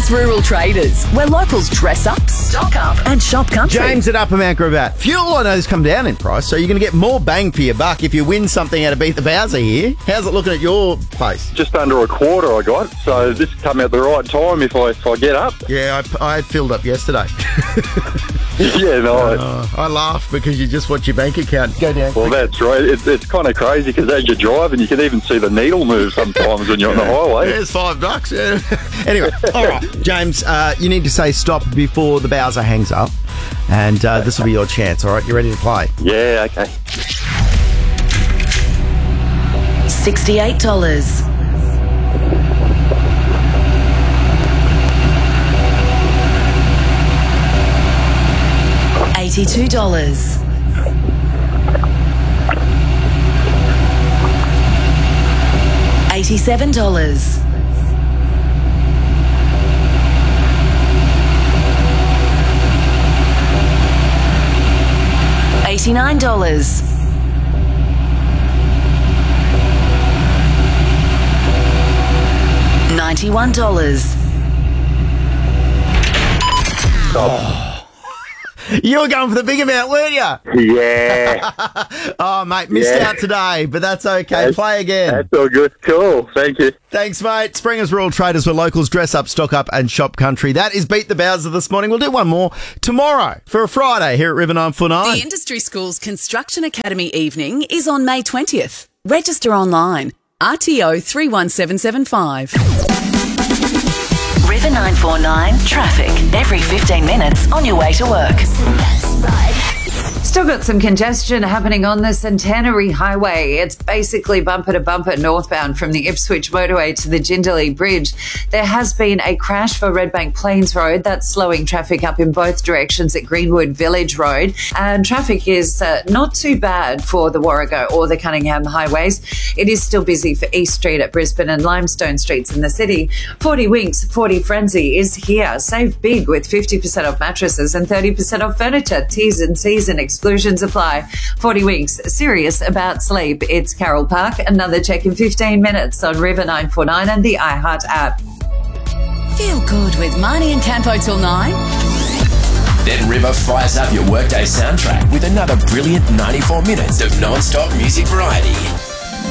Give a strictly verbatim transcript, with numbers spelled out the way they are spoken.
Springers Rural Traders, where locals dress up, stock up and shop country. James at Upper Mount Gravatt. Fuel, I know, has come down in price, so you're going to get more bang for your buck if you win something out of Beat the Bowser here. How's it looking at your place? Just under a quarter I got, so this come at the right time if I if I get up. Yeah, I, I filled up yesterday. Yeah, no. Uh, I laugh because you just watch your bank account go down. Well, that's right. It's, it's kind of crazy because as you're driving, you can even see the needle move sometimes when you're on the highway. There's five bucks. Yeah. Anyway, all right, James, uh, you need to say stop before the Bowser hangs up, and uh, this will be your chance. All right, you ready to play? Yeah, okay. sixty-eight dollars. eighty-two dollars. eighty-seven dollars. eighty-nine dollars. ninety-one dollars. Oh. You were going for the big amount, weren't you? Yeah. Oh, mate, missed Yeah. out today, but that's okay. That's- Play again. That's all good. Cool. Thank you. Thanks, mate. Springers Rural Traders, where locals dress up, stock up and shop country. That is Beat the Bowser this morning. We'll do one more tomorrow for a Friday here at River nine four nine. The Industry Schools Construction Academy evening is on May twentieth. Register online. R T O three one seven seven five. River nine four nine traffic every fifteen minutes on your way to work. Still got some congestion happening on the Centenary Highway. It's basically bumper to bumper northbound from the Ipswich motorway to the Jindalee Bridge. There has been a crash for Redbank Plains Road. That's slowing traffic up in both directions at Greenwood Village Road. And traffic is uh, not too bad for the Warrego or the Cunningham highways. It is still busy for East Street at Brisbane and Limestone Streets in the city. forty Winks, forty Frenzy is here. Save big with fifty percent off mattresses and thirty percent off furniture. T's and C's and exclusions apply. forty Winks, serious about sleep. It's Carroll Park. Another check in fifteen minutes on River nine four nine and the iHeart app. Feel good with Marnie and Campo till nine. Then River fires up your workday soundtrack with another brilliant ninety-four minutes of non-stop music variety.